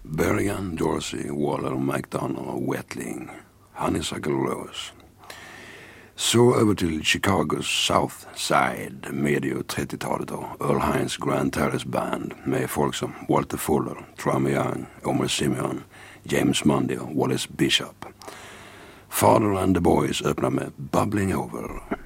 Berrigan, Dorsey, Waller, McDonough, Wetling, Honeysuckle Rose. Så över till Chicagos South Side, medio 30-talet och Earl Hines Grand Terrace Band med folk som Walter Fuller, Trummy Young, Omer Simeon, James Mundy och Wallace Bishop. Father and the Boys öppnar med Bubbling Over.